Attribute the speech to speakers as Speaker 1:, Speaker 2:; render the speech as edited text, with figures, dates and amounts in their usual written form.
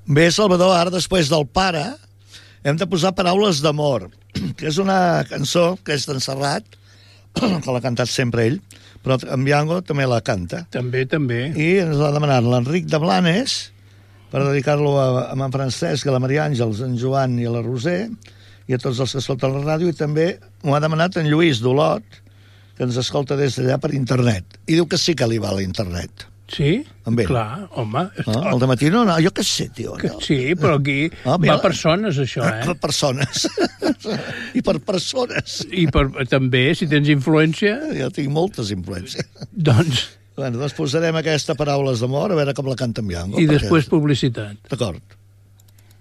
Speaker 1: Bé, Salvador, ara després del pare hem de posar Paraules d'amor, que és una cançó que és d'en Serrat, que l'ha cantat sempre ell, però en Bianco també la canta.
Speaker 2: També.
Speaker 1: I ens l'ha demanat l'Enric de Blanes per dedicar-lo a en Francesc, a la Maria Àngels, en Joan i a la Roser, i a tots els que escolten la ràdio, i també m'ho ha demanat en Lluís d'Olot, que ens escolta des d'allà per internet. I diu que sí que li va a l'internet.
Speaker 2: Sí?
Speaker 1: Amb ell.
Speaker 2: Clar, home.
Speaker 1: El dematí no, jo què sé, tio. No.
Speaker 2: Sí, però aquí va persones, això,
Speaker 1: Per persones. I per persones.
Speaker 2: I també, si tens influència...
Speaker 1: Jo tinc moltes influències.
Speaker 2: Doncs
Speaker 1: posarem aquesta Paraules d'amor, a veure com la canta en Bianco.
Speaker 2: I després publicitat.
Speaker 1: D'acord.